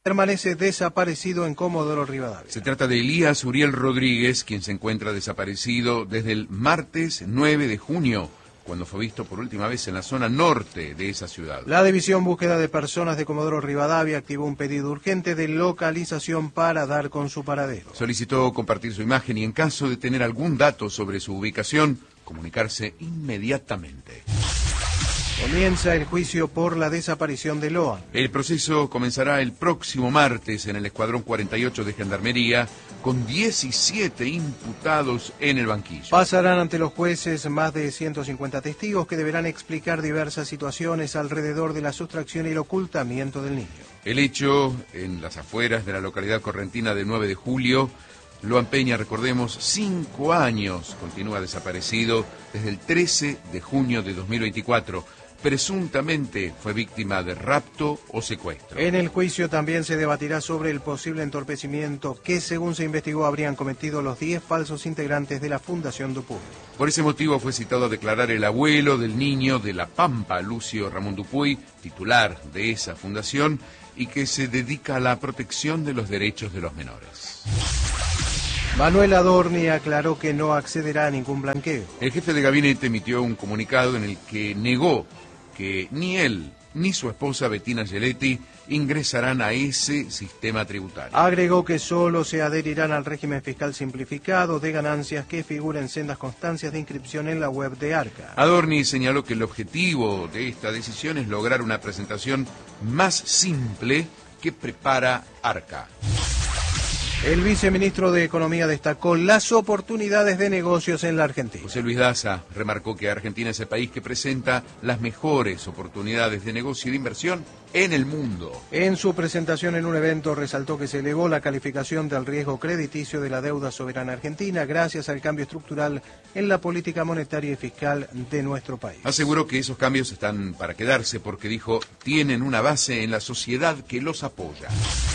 permanece desaparecido en Comodoro Rivadavia. Se trata de Elías Uriel Rodríguez, quien se encuentra desaparecido desde el martes 9 de junio, cuando fue visto por última vez en la zona norte de esa ciudad. La División Búsqueda de Personas de Comodoro Rivadavia activó un pedido urgente de localización para dar con su paradero. Solicitó compartir su imagen y, en caso de tener algún dato sobre su ubicación, comunicarse inmediatamente. Comienza el juicio por la desaparición de Loan. El proceso comenzará el próximo martes en el Escuadrón 48 de Gendarmería, con 17 imputados en el banquillo. Pasarán ante los jueces más de 150 testigos que deberán explicar diversas situaciones alrededor de la sustracción y el ocultamiento del niño. El hecho, en las afueras de la localidad correntina de 9 de julio, Loan Peña, recordemos, 5 años continúa desaparecido desde el 13 de junio de 2024. Presuntamente fue víctima de rapto o secuestro. En el juicio también se debatirá sobre el posible entorpecimiento que, según se investigó, habrían cometido los 10 falsos integrantes de la Fundación Dupuy. Por ese motivo fue citado a declarar el abuelo del niño de La Pampa, Lucio Ramón Dupuy, titular de esa fundación, y que se dedica a la protección de los derechos de los menores. Manuel Adorni aclaró que no accederá a ningún blanqueo. El jefe de gabinete emitió un comunicado en el que negó que ni él ni su esposa Bettina Giletti ingresarán a ese sistema tributario. Agregó que solo se adherirán al régimen fiscal simplificado de ganancias que figura en sendas constancias de inscripción en la web de Arca. Adorni señaló que el objetivo de esta decisión es lograr una presentación más simple que prepara Arca. El viceministro de Economía destacó las oportunidades de negocios en la Argentina. José Luis Daza remarcó que Argentina es el país que presenta las mejores oportunidades de negocio y de inversión en el mundo. En su presentación en un evento resaltó que se elevó la calificación del riesgo crediticio de la deuda soberana argentina gracias al cambio estructural en la política monetaria y fiscal de nuestro país. Aseguró que esos cambios están para quedarse porque, dijo, tienen una base en la sociedad que los apoya.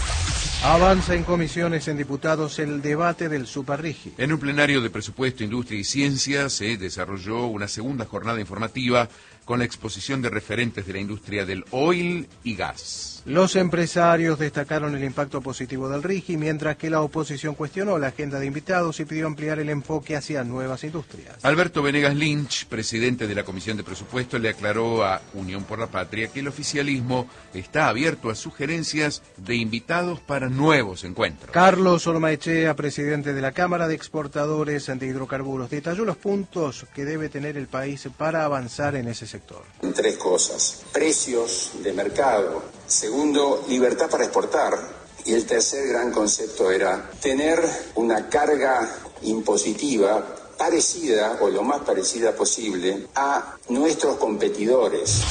Avanza en comisiones en diputados el debate del Superrigi. En un plenario de Presupuesto, Industria y Ciencia se desarrolló una segunda jornada informativa con la exposición de referentes de la industria del oil y gas. Los empresarios destacaron el impacto positivo del RIGI, mientras que la oposición cuestionó la agenda de invitados y pidió ampliar el enfoque hacia nuevas industrias. Alberto Venegas Lynch, presidente de la Comisión de Presupuesto, le aclaró a Unión por la Patria que el oficialismo está abierto a sugerencias de invitados para nuevos encuentros. Carlos Ormaechea, presidente de la Cámara de Exportadores de Hidrocarburos, detalló los puntos que debe tener el país para avanzar en ese sector. 3 cosas: precios de mercado, segundo, libertad para exportar, y el tercer gran concepto era tener una carga impositiva parecida o lo más parecida posible a nuestros competidores.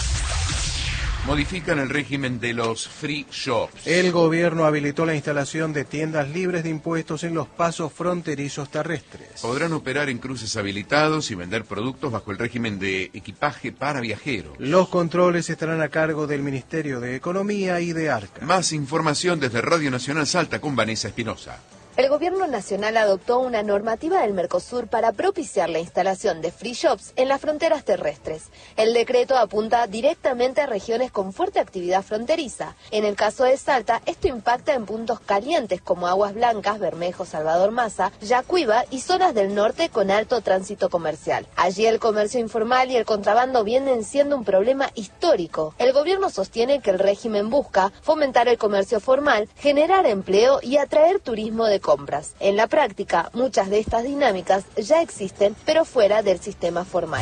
Modifican el régimen de los free shops. El gobierno habilitó la instalación de tiendas libres de impuestos en los pasos fronterizos terrestres. Podrán operar en cruces habilitados y vender productos bajo el régimen de equipaje para viajeros. Los controles estarán a cargo del Ministerio de Economía y de Arca. Más información desde Radio Nacional Salta con Vanessa Espinosa. El gobierno nacional adoptó una normativa del Mercosur para propiciar la instalación de free shops en las fronteras terrestres. El decreto apunta directamente a regiones con fuerte actividad fronteriza. En el caso de Salta, esto impacta en puntos calientes como Aguas Blancas, Bermejo, Salvador Maza, Yacuiba y zonas del norte con alto tránsito comercial. Allí el comercio informal y el contrabando vienen siendo un problema histórico. El gobierno sostiene que el régimen busca fomentar el comercio formal, generar empleo y atraer turismo de compras. En la práctica, muchas de estas dinámicas ya existen, pero fuera del sistema formal.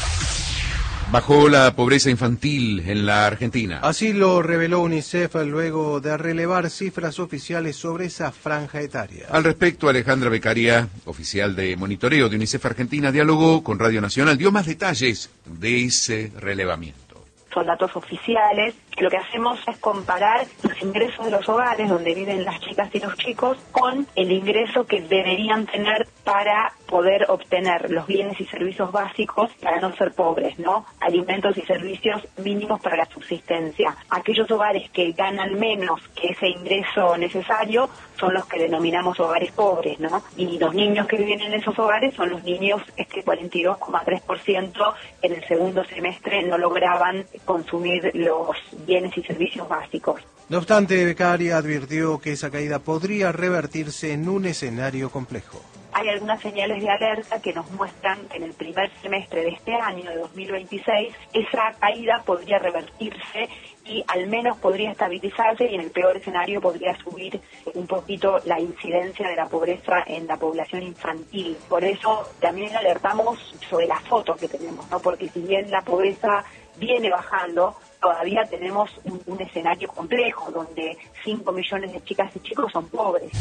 Bajó la pobreza infantil en la Argentina. Así lo reveló UNICEF luego de relevar cifras oficiales sobre esa franja etaria. Al respecto, Alejandra Beccaria, oficial de monitoreo de UNICEF Argentina, dialogó con Radio Nacional, dio más detalles de ese relevamiento. Son datos oficiales. Lo que hacemos es comparar los ingresos de los hogares donde viven las chicas y los chicos con el ingreso que deberían tener para poder obtener los bienes y servicios básicos para no ser pobres, ¿no? Alimentos y servicios mínimos para la subsistencia. Aquellos hogares que ganan menos que ese ingreso necesario son los que denominamos hogares pobres, ¿no? Y los niños que viven en esos hogares son los niños 42,3% en el segundo semestre no lograban consumir los bienes y servicios básicos. No obstante, Beccaria advirtió que esa caída podría revertirse en un escenario complejo. Hay algunas señales de alerta que nos muestran que en el primer semestre de este año, de 2026, esa caída podría revertirse y al menos podría estabilizarse, y en el peor escenario podría subir un poquito la incidencia de la pobreza en la población infantil. Por eso también alertamos sobre la foto que tenemos, ¿no? Porque si bien la pobreza viene bajando, todavía tenemos un escenario complejo donde 5 millones de chicas y chicos son pobres.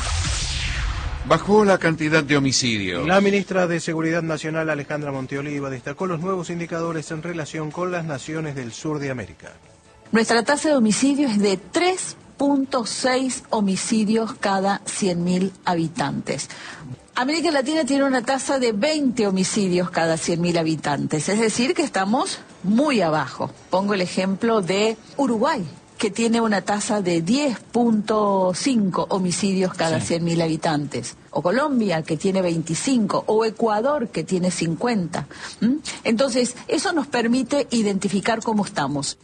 Bajó la cantidad de homicidios. La ministra de Seguridad Nacional, Alejandra Monteoliva, destacó los nuevos indicadores en relación con las naciones del sur de América. Nuestra tasa de homicidio es de 3.6 homicidios cada 100.000 habitantes. América Latina tiene una tasa de 20 homicidios cada 100.000 habitantes, es decir, que estamos muy abajo. Pongo el ejemplo de Uruguay, que tiene una tasa de 10.5 homicidios cada 100.000 habitantes, o Colombia, que tiene 25, o Ecuador, que tiene 50. Entonces, eso nos permite identificar cómo estamos.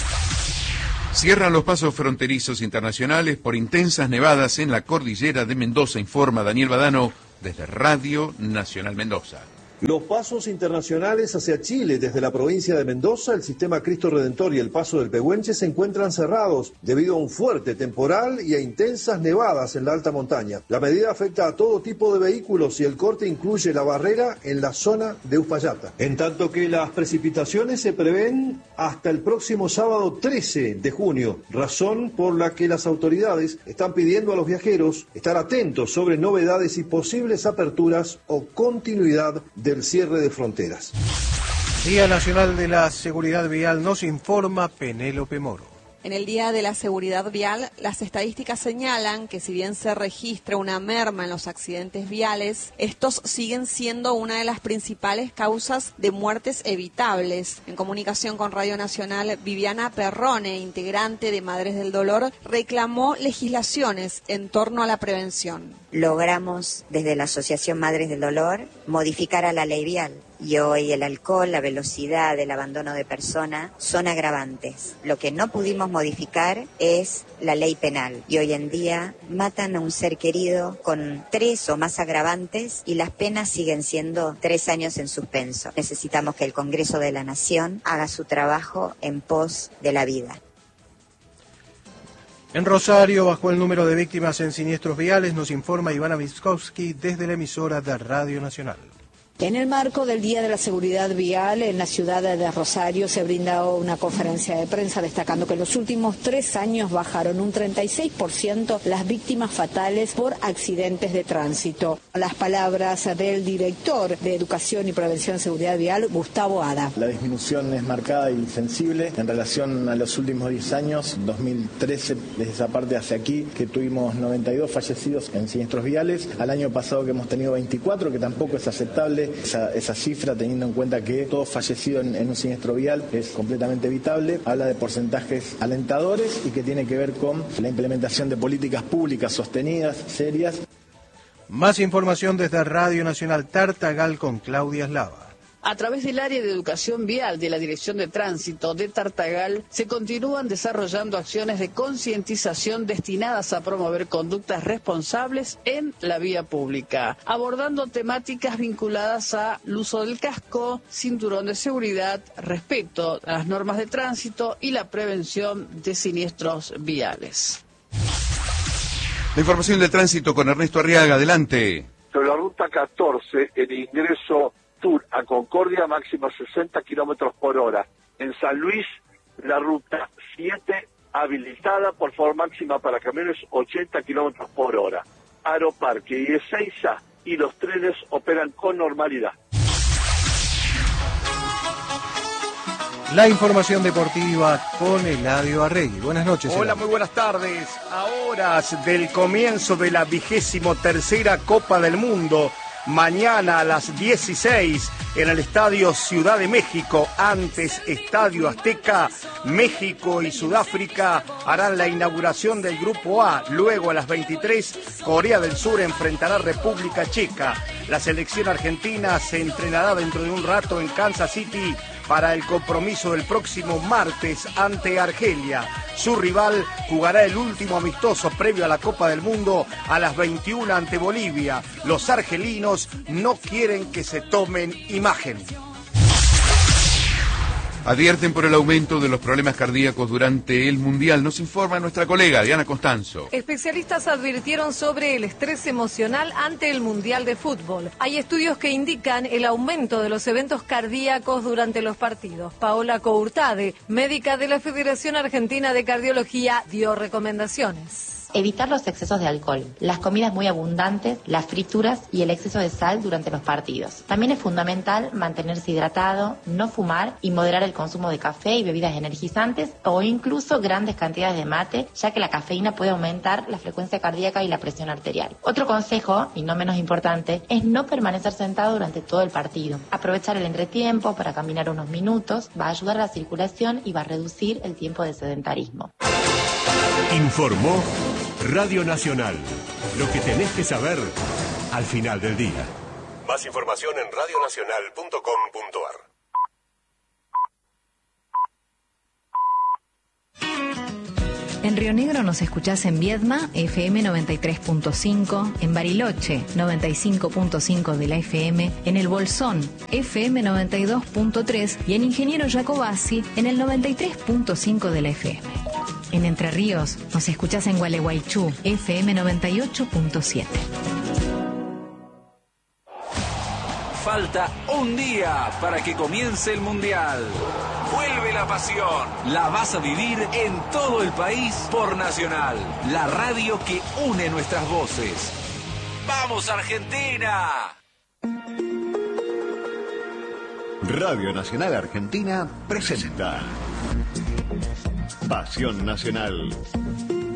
Cierran los pasos fronterizos internacionales por intensas nevadas en la cordillera de Mendoza, informa Daniel Badano desde Radio Nacional Mendoza. Los pasos internacionales hacia Chile desde la provincia de Mendoza, el sistema Cristo Redentor y el paso del Pehuenche se encuentran cerrados debido a un fuerte temporal y a intensas nevadas en la alta montaña. La medida afecta a todo tipo de vehículos y el corte incluye la barrera en la zona de Uspallata. En tanto que las precipitaciones se prevén hasta el próximo sábado 13 de junio, razón por la que las autoridades están pidiendo a los viajeros estar atentos sobre novedades y posibles aperturas o continuidad del cierre de fronteras. Día Nacional de la Seguridad Vial, nos informa Penélope Moro. En el Día de la Seguridad Vial, las estadísticas señalan que si bien se registra una merma en los accidentes viales, estos siguen siendo una de las principales causas de muertes evitables. En comunicación con Radio Nacional, Viviana Perrone, integrante de Madres del Dolor, reclamó legislaciones en torno a la prevención. Logramos desde la Asociación Madres del Dolor modificar a la ley vial. Y hoy el alcohol, la velocidad, el abandono de persona son agravantes. Lo que no pudimos modificar es la ley penal. Y hoy en día matan a un ser querido con 3 o más agravantes y las penas siguen siendo 3 años en suspenso. Necesitamos que el Congreso de la Nación haga su trabajo en pos de la vida. En Rosario bajó el número de víctimas en siniestros viales, nos informa Ivana Wiskowski desde la emisora de Radio Nacional. En el marco del Día de la Seguridad Vial, en la ciudad de Rosario se brindó una conferencia de prensa destacando que en los últimos 3 años bajaron un 36% las víctimas fatales por accidentes de tránsito. Las palabras del director de Educación y Prevención de Seguridad Vial, Gustavo Ada. La disminución es marcada y sensible en relación a los últimos 10 años, 2013, desde esa parte hacia aquí, que tuvimos 92 fallecidos en siniestros viales, al año pasado que hemos tenido 24, que tampoco es aceptable. Esa cifra, teniendo en cuenta que todo fallecido en un siniestro vial es completamente evitable, habla de porcentajes alentadores y que tiene que ver con la implementación de políticas públicas sostenidas, serias. Más información desde Radio Nacional Tartagal con Claudia Eslava. A través del área de educación vial de la Dirección de Tránsito de Tartagal se continúan desarrollando acciones de concientización destinadas a promover conductas responsables en la vía pública, abordando temáticas vinculadas al uso del casco, cinturón de seguridad, respeto a las normas de tránsito y la prevención de siniestros viales. La información del tránsito con Ernesto Arriaga, adelante. Sobre la ruta 14, el ingreso sur a Concordia, máximo 60 kilómetros por hora. En San Luis, la ruta 7 habilitada, por favor, máxima para camiones 80 kilómetros por hora. Aeroparque y Ezeiza y los trenes operan con normalidad. La información deportiva con Eladio Arregui. Buenas noches. Hola, muy buenas tardes. A horas del comienzo de la 23ª Copa del Mundo, mañana a las 16 en el Estadio Ciudad de México, antes Estadio Azteca, México y Sudáfrica harán la inauguración del Grupo A. Luego a las 23, Corea del Sur enfrentará a República Checa. La selección argentina se entrenará dentro de un rato en Kansas City para el compromiso del próximo martes ante Argelia. Su rival jugará el último amistoso previo a la Copa del Mundo a las 21 ante Bolivia. Los argelinos no quieren que se tomen imagen. Advierten por el aumento de los problemas cardíacos durante el Mundial. Nos informa nuestra colega Diana Constanzo. Especialistas advirtieron sobre el estrés emocional ante el Mundial de Fútbol. Hay estudios que indican el aumento de los eventos cardíacos durante los partidos. Paola Courtade, médica de la Federación Argentina de Cardiología, dio recomendaciones. Evitar los excesos de alcohol, las comidas muy abundantes, las frituras y el exceso de sal durante los partidos. También es fundamental mantenerse hidratado, no fumar y moderar el consumo de café y bebidas energizantes o incluso grandes cantidades de mate, ya que la cafeína puede aumentar la frecuencia cardíaca y la presión arterial. Otro consejo, y no menos importante, es no permanecer sentado durante todo el partido. Aprovechar el entretiempo para caminar unos minutos va a ayudar a la circulación y va a reducir el tiempo de sedentarismo. Informó Radio Nacional. Lo que tenés que saber al final del día. Más información en radionacional.com.ar. En Río Negro nos escuchás en Viedma, FM 93.5, en Bariloche, 95.5 de la FM, en El Bolsón, FM 92.3 y en Ingeniero Jacobasi, en el 93.5 de la FM. En Entre Ríos nos escuchás en Gualeguaychú, FM 98.7. Falta un día para que comience el Mundial. Vuelve la pasión. La vas a vivir en todo el país por Nacional, la radio que une nuestras voces. ¡Vamos, Argentina! Radio Nacional Argentina presenta Pasión Nacional.